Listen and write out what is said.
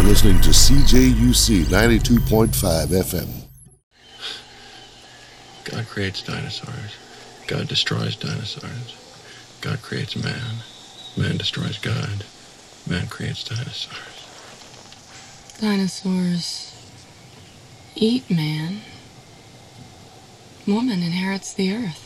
listening to CJUC 92.5 FM. God creates dinosaurs. God destroys dinosaurs. God creates man. Man destroys God. Man creates dinosaurs. Dinosaurs eat man. Woman inherits the earth.